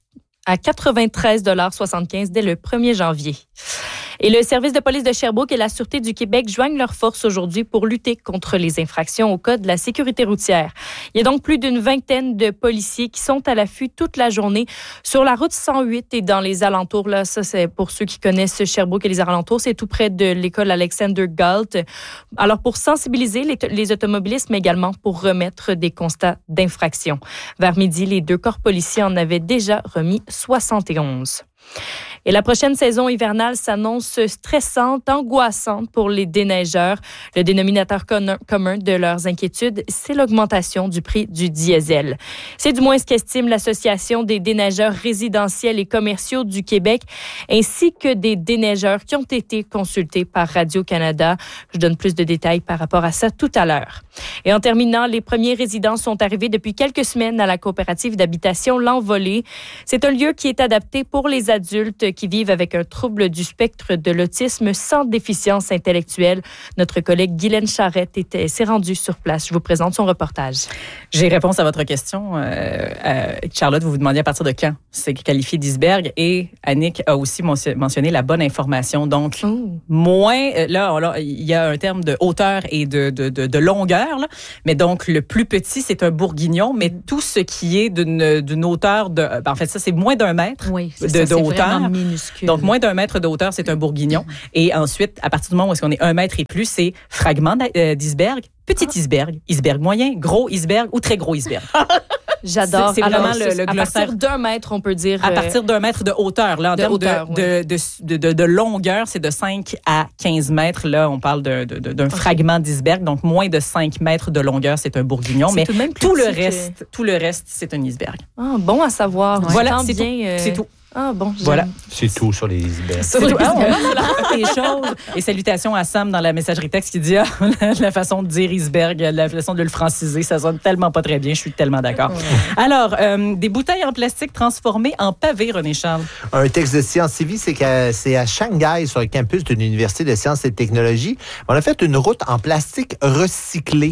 à quatre-vingt-treize dollars soixante-quinze dès le premier janvier. Et le service de police de Sherbrooke et la Sûreté du Québec joignent leurs forces aujourd'hui pour lutter contre les infractions au code de la sécurité routière. Il y a donc plus d'une vingtaine de policiers qui sont à l'affût toute la journée sur la route cent huit et dans les alentours. Là, ça, c'est pour ceux qui connaissent Sherbrooke et les alentours. C'est tout près de l'école Alexander Galt. Alors, pour sensibiliser les, les automobilistes, mais également pour remettre des constats d'infraction. Vers midi, les deux corps policiers en avaient déjà remis soixante et onze. Et la prochaine saison hivernale s'annonce stressante, angoissante pour les déneigeurs. Le dénominateur commun de leurs inquiétudes, c'est l'augmentation du prix du diesel. C'est du moins ce qu'estime l'Association des déneigeurs résidentiels et commerciaux du Québec, ainsi que des déneigeurs qui ont été consultés par Radio-Canada. Je donne plus de détails par rapport à ça tout à l'heure. Et en terminant, les premiers résidents sont arrivés depuis quelques semaines à la coopérative d'habitation L'Envolée. C'est un lieu qui est adapté pour les adultes qui vivent avec un trouble du spectre de l'autisme sans déficience intellectuelle. Notre collègue Guylaine Charrette était, s'est rendue sur place. Je vous présente son reportage. J'ai réponse à votre question. Euh, euh, Charlotte, vous vous demandiez à partir de quand c'est qualifié d'iceberg, et Annick a aussi mentionné la bonne information. Donc, oh. moins, là, là, il y a un terme de hauteur et de, de, de, de longueur, là. Mais donc, le plus petit, c'est un bourguignon, mais tout ce qui est d'une, d'une hauteur de, ben, en fait, ça, c'est moins d'un mètre oui, de, ça, de c'est hauteur. Minuscule. Donc, moins d'un mètre de hauteur, c'est un bourguignon. Et ensuite, à partir du moment où est-ce qu'on est un mètre et plus, c'est fragment d'iceberg, petit ah. iceberg, iceberg moyen, gros iceberg ou très gros iceberg. J'adore. C'est, c'est vraiment Alors, le, le glossaire. À partir d'un mètre, on peut dire... À partir d'un mètre de hauteur. Là, en de termes hauteur, de, oui. de, de, de, de longueur, c'est de cinq à quinze mètres. Là, on parle de, de, de, d'un okay. fragment d'iceberg. Donc, moins de cinq mètres de longueur, c'est un bourguignon. C'est mais tout, même tout, le reste, que... tout le reste, c'est un iceberg. Ah, bon à savoir. Ouais. Voilà, c'est, bien, tout. Euh... c'est tout. Ah bon, voilà. C'est tout sur les icebergs. C'est tout. Ah, on va des choses. Et salutations à Sam dans la messagerie texte qui dit ah, la façon de dire iceberg, la façon de le franciser, ça sonne tellement pas très bien. Je suis tellement d'accord. Alors, euh, des bouteilles en plastique transformées en pavés, René Charles. Un texte de Sciences Civiques, c'est, que, c'est à Shanghai, sur le campus de l'Université de sciences et de technologie. On a fait une route en plastique recyclé,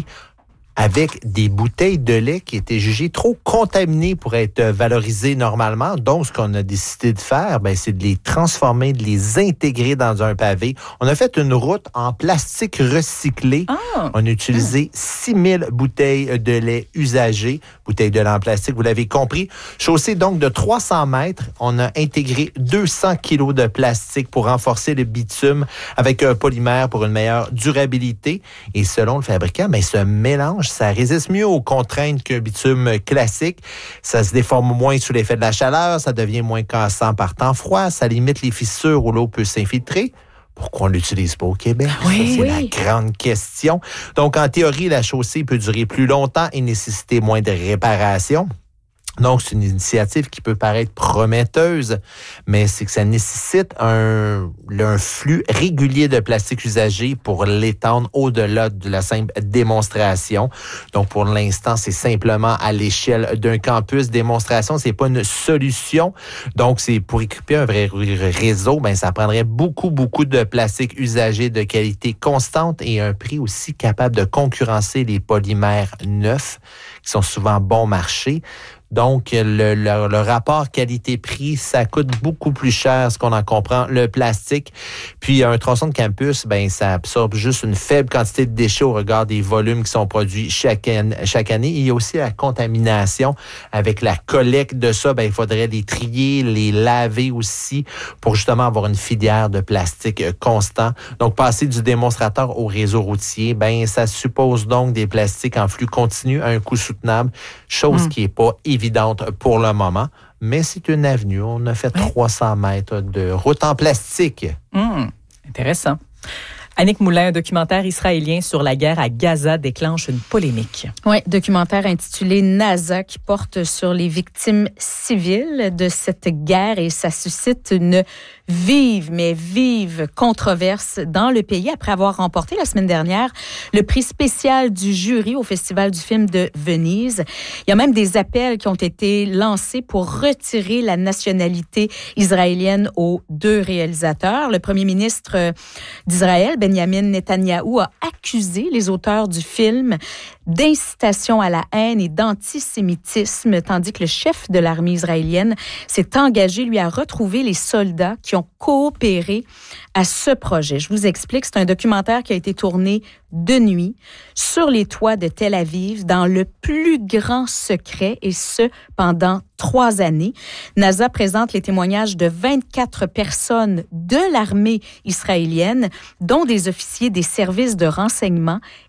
avec des bouteilles de lait qui étaient jugées trop contaminées pour être valorisées normalement. Donc, ce qu'on a décidé de faire, ben, c'est de les transformer, de les intégrer dans un pavé. On a fait une route en plastique recyclé. Oh. On a utilisé six mille bouteilles de lait usagées, bouteilles de lait en plastique, vous l'avez compris. Chaussée donc de trois cents mètres, on a intégré deux cents kilos de plastique pour renforcer le bitume avec un polymère pour une meilleure durabilité. Et selon le fabricant, ben, ce mélange, ça résiste mieux aux contraintes qu'un bitume classique. Ça se déforme moins sous l'effet de la chaleur, ça devient moins cassant par temps froid, ça limite les fissures où l'eau peut s'infiltrer. Pourquoi on ne l'utilise pas au Québec? Oui, ça, c'est oui. la grande question. Donc, en théorie, la chaussée peut durer plus longtemps et nécessiter moins de réparations. Donc, c'est une initiative qui peut paraître prometteuse, mais c'est que ça nécessite un, un flux régulier de plastique usagé pour l'étendre au-delà de la simple démonstration. Donc, pour l'instant, c'est simplement à l'échelle d'un campus. Démonstration, c'est pas une solution. Donc, c'est pour équiper un vrai réseau, ben, ça prendrait beaucoup, beaucoup de plastique usagé de qualité constante et un prix aussi capable de concurrencer les polymères neufs, qui sont souvent bon marché. Donc, le, le, le rapport qualité-prix, ça coûte beaucoup plus cher, ce qu'on en comprend, le plastique. Puis, un tronçon de campus, ben, ça absorbe juste une faible quantité de déchets au regard des volumes qui sont produits chaque, chaque année. Il y a aussi la contamination. Avec la collecte de ça, ben, il faudrait les trier, les laver aussi pour justement avoir une filière de plastique constant. Donc, passer du démonstrateur au réseau routier, ben, ça suppose donc des plastiques en flux continu à un coût soutenable, chose mmh. qui n'est pas évidente pour le moment, mais c'est une avenue. On a fait oui. trois cents mètres de route en plastique. Mmh, intéressant. Annick Moulin, un documentaire israélien sur la guerre à Gaza déclenche une polémique. Oui, documentaire intitulé NASA qui porte sur les victimes civiles de cette guerre et ça suscite une vive, mais vive controverse dans le pays après avoir remporté la semaine dernière le prix spécial du jury au Festival du film de Venise. Il y a même des appels qui ont été lancés pour retirer la nationalité israélienne aux deux réalisateurs. Le premier ministre d'Israël, Benjamin Netanyahou, a accusé les auteurs du film d'incitation à la haine et d'antisémitisme, tandis que le chef de l'armée israélienne s'est engagé, lui, à retrouver les soldats qui ont coopéré à ce projet. Je vous explique, c'est un documentaire qui a été tourné de nuit sur les toits de Tel Aviv dans le plus grand secret et ce, pendant trois années. NASA présente les témoignages de vingt-quatre personnes de l'armée israélienne, dont des officiers des services de renseignement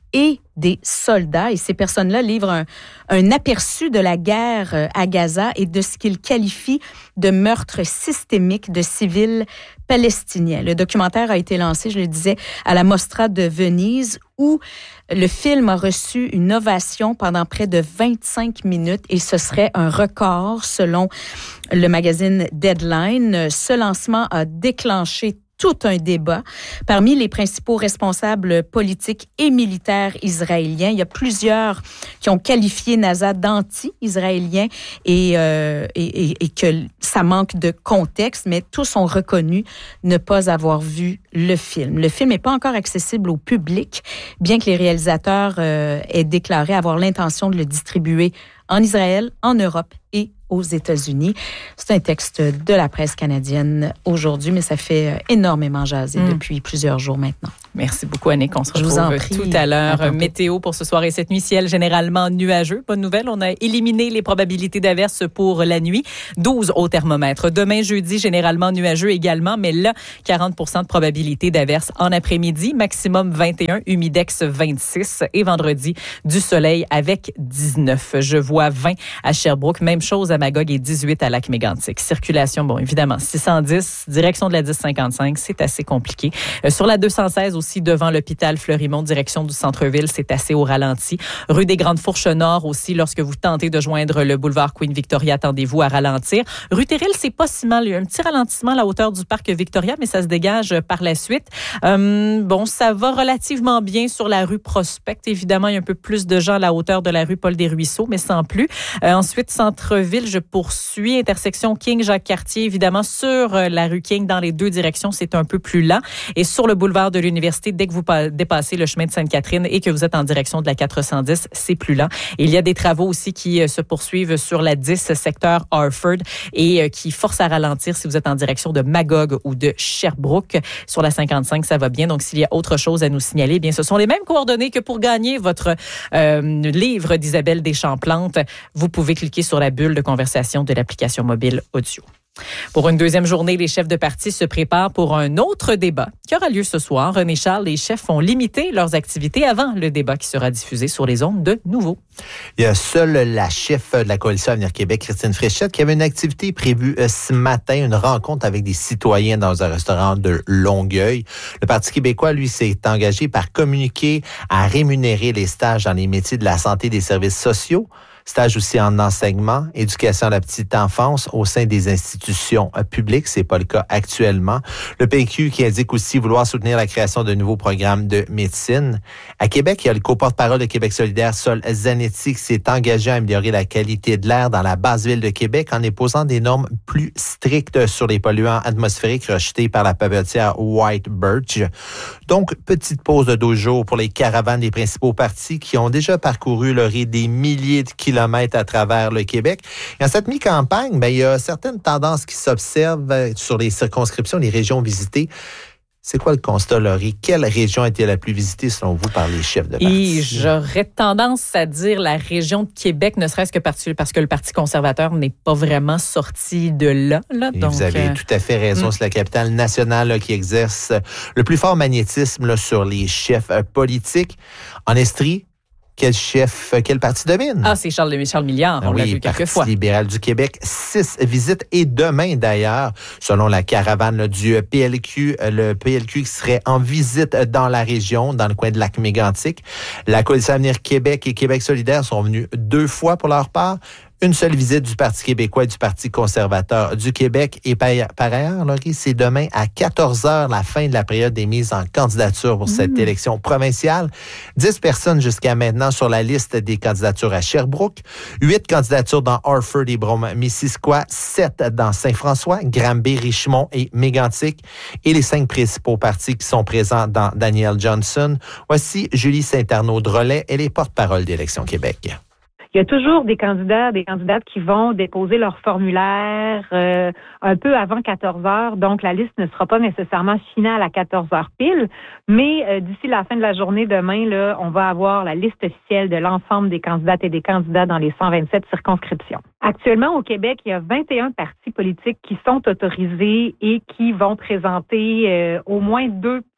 et des soldats. Et ces personnes-là livrent un, un aperçu de la guerre à Gaza et de ce qu'ils qualifient de meurtre systémique de civils palestiniens. Le documentaire a été lancé, je le disais, à la Mostra de Venise, où le film a reçu une ovation pendant près de vingt-cinq minutes et ce serait un record selon le magazine Deadline. Ce lancement a déclenché tout un débat parmi les principaux responsables politiques et militaires israéliens. Il y a plusieurs qui ont qualifié NASA d'anti-israélien et, euh, et, et, et que ça manque de contexte, mais tous ont reconnu ne pas avoir vu le film. Le film n'est pas encore accessible au public, bien que les réalisateurs euh, aient déclaré avoir l'intention de le distribuer en Israël, en Europe et aux États-Unis. C'est un texte de la presse canadienne aujourd'hui, mais ça fait énormément jaser mmh. depuis plusieurs jours maintenant. Merci beaucoup, Annick. On se Je retrouve vous en prie. tout à l'heure. À Météo pour ce soir et cette nuit, ciel généralement nuageux. Bonne nouvelle, on a éliminé les probabilités d'averses pour la nuit. douze au thermomètre. Demain, jeudi, généralement nuageux également, mais là, quarante pour cent de probabilité d'averses en après-midi. Maximum vingt et un, humidex vingt-six. Et vendredi, du soleil avec dix-neuf. Je vois vingt à Sherbrooke. Même chose à Magog et dix-huit à Lac-Mégantic. Circulation, bon, évidemment, six cent dix, direction de la dix cinquante-cinq, c'est assez compliqué. Euh, sur la deux cent seize aussi, devant l'hôpital Fleurimont, direction du centre-ville, c'est assez au ralenti. Rue des Grandes Fourches Nord aussi, lorsque vous tentez de joindre le boulevard Queen Victoria, attendez-vous à ralentir. Rue Terril, c'est pas si mal. Il y a un petit ralentissement à la hauteur du parc Victoria, mais ça se dégage par la suite. Euh, bon, ça va relativement bien sur la rue Prospect. Évidemment, il y a un peu plus de gens à la hauteur de la rue Paul-des-Ruisseaux, mais sans plus. Euh, ensuite, centre-ville, je poursuis. Intersection King-Jacques-Cartier, évidemment, sur la rue King, dans les deux directions, c'est un peu plus lent. Et sur le boulevard de l'Université, dès que vous dépassez le chemin de Sainte-Catherine et que vous êtes en direction de la quatre cent dix, c'est plus lent. Et il y a des travaux aussi qui se poursuivent sur la dix, secteur Harford, et qui forcent à ralentir si vous êtes en direction de Magog ou de Sherbrooke. Sur la cinquante-cinq, ça va bien. Donc, s'il y a autre chose à nous signaler, eh bien, ce sont les mêmes coordonnées que pour gagner votre euh, livre d'Isabelle Deschamps-Plante. Vous pouvez cliquer sur la bulle de conversation de l'application mobile audio. Pour une deuxième journée, les chefs de parti se préparent pour un autre débat qui aura lieu ce soir. René Charles, les chefs ont limité leurs activités avant le débat qui sera diffusé sur les ondes de Nouveau. Il y a seule la chef de la Coalition Avenir Québec, Christine Fréchette, qui avait une activité prévue ce matin, une rencontre avec des citoyens dans un restaurant de Longueuil. Le Parti québécois, lui, s'est engagé par communiquer à rémunérer les stages dans les métiers de la santé et des services sociaux. Stage aussi en enseignement, éducation à la petite enfance au sein des institutions publiques. C'est pas le cas actuellement. Le P Q qui indique aussi vouloir soutenir la création de nouveaux programmes de médecine. À Québec, il y a le co-porte-parole de Québec solidaire, Sol Zanetti, qui s'est engagé à améliorer la qualité de l'air dans la basse ville de Québec en imposant des normes plus strictes sur les polluants atmosphériques rejetés par la papetière White Birch. Donc, petite pause de deux jours pour les caravanes des principaux partis qui ont déjà parcouru le rythme des milliers de kilomètres à travers le Québec. Et en cette mi-campagne, ben, il y a certaines tendances qui s'observent sur les circonscriptions, les régions visitées. C'est quoi le constat, Laurie? Quelle région a été la plus visitée, selon vous, par les chefs de parti? Et j'aurais tendance à dire la région de Québec, ne serait-ce que parce que le Parti conservateur n'est pas vraiment sorti de là. là Et donc, vous avez euh... tout à fait raison. Mm. C'est la capitale nationale là, qui exerce le plus fort magnétisme là, sur les chefs euh, politiques. En Estrie, quel chef, quel parti domine? Ah, c'est Charles, Charles Milliard, on oui, l'a vu quelques Parti fois. libéral du Québec, six visites et demain d'ailleurs, selon la caravane là, du P L Q, le P L Q qui serait en visite dans la région, dans le coin de Lac-Mégantic. La Coalition Avenir Québec et Québec solidaire sont venus deux fois pour leur part. Une seule visite du Parti québécois et du Parti conservateur du Québec. Et par, par ailleurs, Laurie, c'est demain à quatorze heures la fin de la période des mises en candidature pour cette mmh. élection provinciale. Dix personnes jusqu'à maintenant sur la liste des candidatures à Sherbrooke. Huit candidatures dans Harford et Brome-Missisquoi. Sept dans Saint-François, Granby, Richmond et Mégantic. Et les cinq principaux partis qui sont présents dans Daniel Johnson. Voici Julie Saint-Arnaud-Drolet. Elle est porte-parole d'Élection Québec. Il y a toujours des candidats, des candidates qui vont déposer leur formulaire euh, un peu avant quatorze heures. Donc, la liste ne sera pas nécessairement finale à quatorze heures pile. Mais euh, d'ici la fin de la journée demain, là, on va avoir la liste officielle de l'ensemble des candidates et des candidats dans les cent vingt-sept circonscriptions. Actuellement, au Québec, il y a vingt et un partis politiques qui sont autorisés et qui vont présenter euh, au moins deux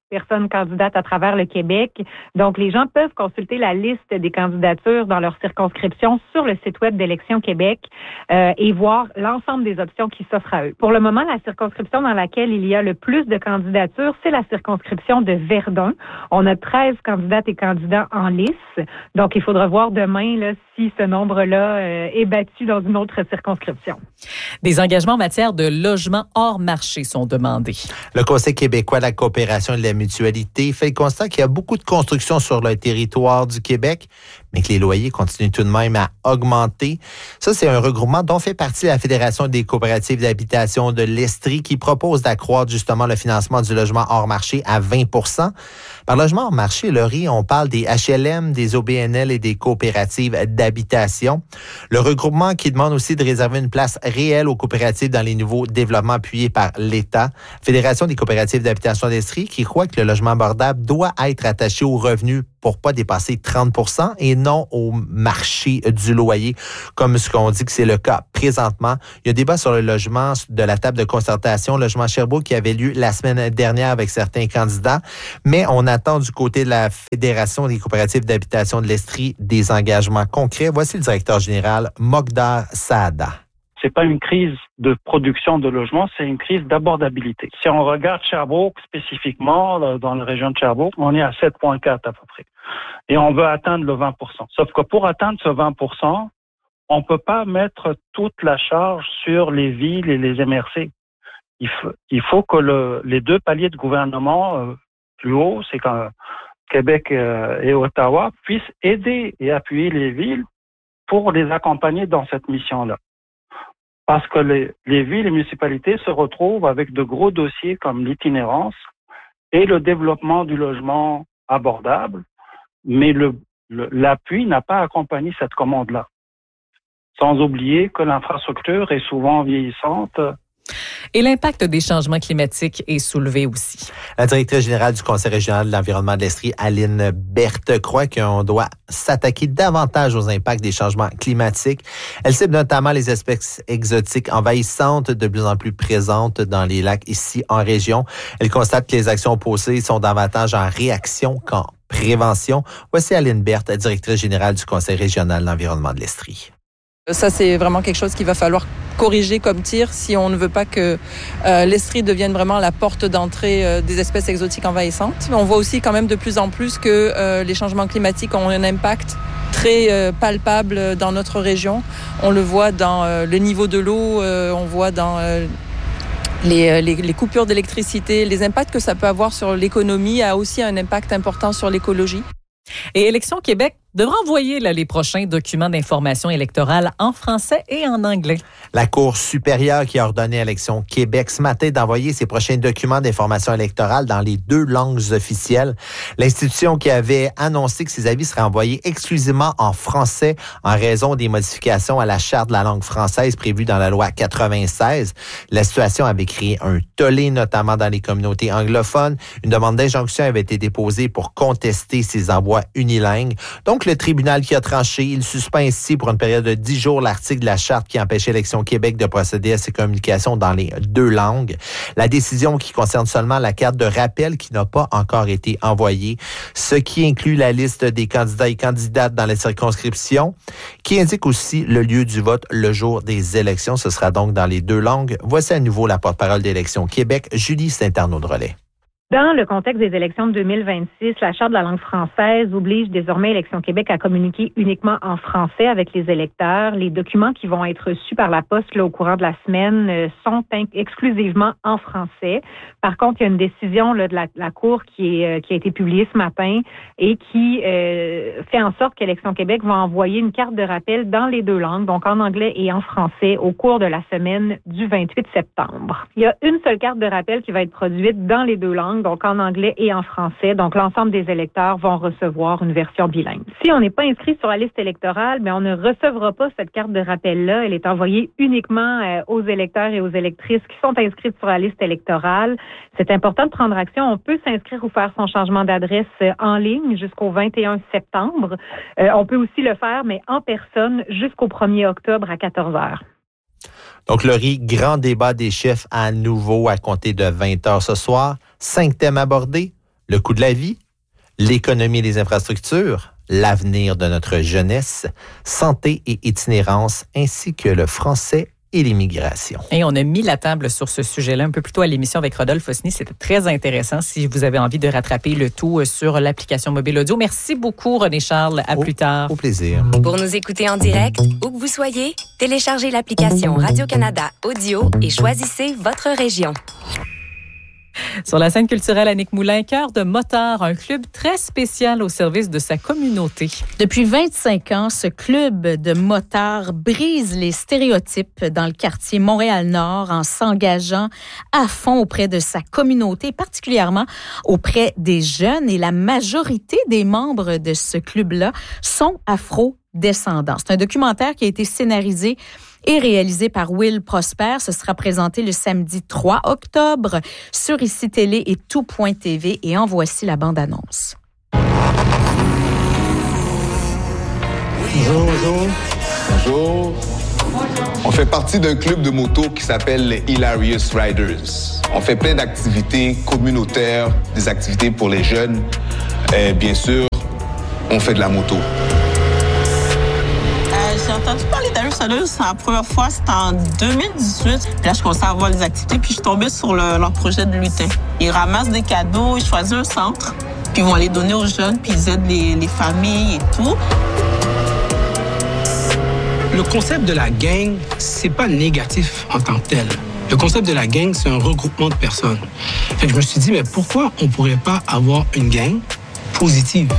personnes candidates à travers le Québec. Donc, les gens peuvent consulter la liste des candidatures dans leur circonscription sur le site web d'Élections Québec euh, et voir l'ensemble des options qui s'offrent à eux. Pour le moment, la circonscription dans laquelle il y a le plus de candidatures, c'est la circonscription de Verdun. On a treize candidates et candidats en lice. Donc, il faudra voir demain là, si ce nombre-là euh, est battu dans une autre circonscription. Des engagements en matière de logement hors marché sont demandés. Le Conseil québécois de la coopération et de la mutualité fait le constat qu'il y a beaucoup de constructions sur le territoire du Québec, mais que les loyers continuent tout de même à augmenter. Ça, c'est un regroupement dont fait partie la Fédération des coopératives d'habitation de l'Estrie qui propose d'accroître justement le financement du logement hors marché à vingt pour cent. Par logement hors marché, Laurie, on parle des H L M, des O B N L et des coopératives d'habitation. Le regroupement qui demande aussi de réserver une place réelle aux coopératives dans les nouveaux développements appuyés par l'État. Fédération des coopératives d'habitation d'Estrie qui croit que le logement abordable doit être attaché aux revenus pour pas dépasser trente pour cent et non au marché du loyer, comme ce qu'on dit que c'est le cas présentement. Il y a débat sur le logement de la table de concertation, logement Sherbrooke, qui avait lieu la semaine dernière avec certains candidats, mais on attend du côté de la Fédération des coopératives d'habitation de l'Estrie des engagements concrets. Voici le directeur général, Mogdar Saada. C'est pas une crise de production de logements, c'est une crise d'abordabilité. Si on regarde Sherbrooke spécifiquement, dans la région de Sherbrooke, on est à sept virgule quatre à peu près. Et on veut atteindre le vingt pour cent. Sauf que pour atteindre ce vingt pour cent, on peut pas mettre toute la charge sur les villes et les M R C. Il faut, il faut que le, les deux paliers de gouvernement euh, plus hauts, c'est que Québec euh, et Ottawa, puissent aider et appuyer les villes pour les accompagner dans cette mission-là. Parce que les, les villes et municipalités se retrouvent avec de gros dossiers comme l'itinérance et le développement du logement abordable, mais le, le, l'appui n'a pas accompagné cette commande-là. Sans oublier que l'infrastructure est souvent vieillissante. Et l'impact des changements climatiques est soulevé aussi. La directrice générale du Conseil régional de l'environnement de l'Estrie, Aline Berthe, croit qu'on doit s'attaquer davantage aux impacts des changements climatiques. Elle cible notamment les espèces exotiques envahissantes de plus en plus présentes dans les lacs ici en région. Elle constate que les actions posées sont davantage en réaction qu'en prévention. Voici Aline Berthe, directrice générale du Conseil régional de l'environnement de l'Estrie. Ça, c'est vraiment quelque chose qu'il va falloir corriger comme tir si on ne veut pas que euh, l'Estrie devienne vraiment la porte d'entrée euh, des espèces exotiques envahissantes. On voit aussi quand même de plus en plus que euh, les changements climatiques ont un impact très euh, palpable dans notre région. On le voit dans euh, le niveau de l'eau, euh, on voit dans euh, les, les, les coupures d'électricité. Les impacts que ça peut avoir sur l'économie a aussi un impact important sur l'écologie. Et Élections Québec devra envoyer là, les prochains documents d'information électorale en français et en anglais. La Cour supérieure qui a ordonné à Élections Québec ce matin d'envoyer ses prochains documents d'information électorale dans les deux langues officielles. L'institution qui avait annoncé que ses avis seraient envoyés exclusivement en français en raison des modifications à la charte de la langue française prévue dans la loi quatre-vingt-seize. La situation avait créé un tollé, notamment dans les communautés anglophones. Une demande d'injonction avait été déposée pour contester ces envois unilingues. Donc, le tribunal qui a tranché, il suspend ainsi pour une période de dix jours l'article de la charte qui empêche Élections Québec de procéder à ces communications dans les deux langues. La décision qui concerne seulement la carte de rappel qui n'a pas encore été envoyée, ce qui inclut la liste des candidats et candidates dans la circonscription, qui indique aussi le lieu du vote le jour des élections. Ce sera donc dans les deux langues. Voici à nouveau la porte-parole d'Élections Québec, Julie Saint-Arnaud-de-Relais. Dans le contexte des élections de deux mille vingt-six, la Charte de la langue française oblige désormais Élections Québec à communiquer uniquement en français avec les électeurs. Les documents qui vont être reçus par la poste là, au courant de la semaine euh, sont in- exclusivement en français. Par contre, il y a une décision là, de la, la Cour qui, est, euh, qui a été publiée ce matin et qui euh, fait en sorte qu'Élections Québec va envoyer une carte de rappel dans les deux langues, donc en anglais et en français, au cours de la semaine du vingt-huit septembre. Il y a une seule carte de rappel qui va être produite dans les deux langues, donc en anglais et en français. Donc, l'ensemble des électeurs vont recevoir une version bilingue. Si on n'est pas inscrit sur la liste électorale, mais on ne recevra pas cette carte de rappel-là. Elle est envoyée uniquement euh, aux électeurs et aux électrices qui sont inscrites sur la liste électorale. C'est important de prendre action. On peut s'inscrire ou faire son changement d'adresse euh, en ligne jusqu'au vingt et un septembre. Euh, on peut aussi le faire, mais en personne, jusqu'au premier octobre à quatorze heures. Donc, Laurie, grand débat des chefs à nouveau à compter de vingt heures ce soir. Cinq thèmes abordés. Le coût de la vie, l'économie et les infrastructures, l'avenir de notre jeunesse, santé et itinérance, ainsi que le français et l'immigration. Et on a mis la table sur ce sujet-là un peu plus tôt à l'émission avec Rodolphe Osny. C'était très intéressant si vous avez envie de rattraper le tout sur l'application mobile audio. Merci beaucoup, René Charles. À au, plus tard. Au plaisir. Pour nous écouter en direct, où que vous soyez, téléchargez l'application Radio-Canada Audio et choisissez votre région. Sur la scène culturelle, Annick Moulin, Cœur de motard, un club très spécial au service de sa communauté. Depuis vingt-cinq ans, ce club de motards brise les stéréotypes dans le quartier Montréal-Nord en s'engageant à fond auprès de sa communauté, particulièrement auprès des jeunes. Et la majorité des membres de ce club-là sont afro-descendants. C'est un documentaire qui a été scénarisé et réalisé par Will Prosper. Ce sera présenté le samedi trois octobre sur Ici Télé et tout point T V. Et en voici la bande-annonce. Bonjour, bonjour. Bonjour. On fait partie d'un club de moto qui s'appelle les Hilarious Riders. On fait plein d'activités communautaires, des activités pour les jeunes. Et bien sûr, on fait de la moto. J'ai entendu parler d'Hilarious Riders, la première fois, c'était en deux mille dix-huit. Puis là, je commençais à voir les activités, puis je suis tombée sur le, leur projet de lutin. Ils ramassent des cadeaux, ils choisissent un centre, puis ils vont les donner aux jeunes, puis ils aident les, les familles et tout. Le concept de la gang, c'est pas négatif en tant que tel. Le concept de la gang, c'est un regroupement de personnes. Fait que je me suis dit, mais pourquoi on pourrait pas avoir une gang positive?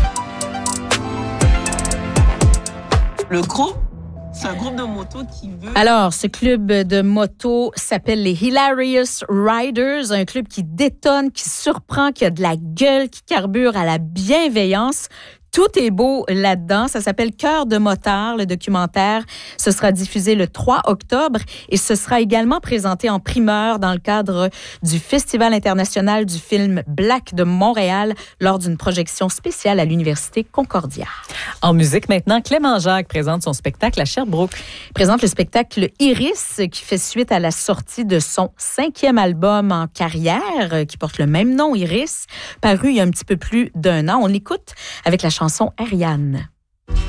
Le groupe, c'est un groupe de moto qui veut... Alors, ce club de moto s'appelle les Hilarious Riders, un club qui détonne, qui surprend, qui a de la gueule, qui carbure à la bienveillance. Tout est beau là-dedans. Ça s'appelle Cœur de motard, le documentaire. Ce sera diffusé le trois octobre et ce sera également présenté en primeur dans le cadre du Festival international du film Black de Montréal lors d'une projection spéciale à l'Université Concordia. En musique maintenant, Clément Jacques présente son spectacle à Sherbrooke. Il présente le spectacle Iris qui fait suite à la sortie de son cinquième album en carrière qui porte le même nom, Iris, paru il y a un petit peu plus d'un an. On l'écoute avec la chanson Ariane.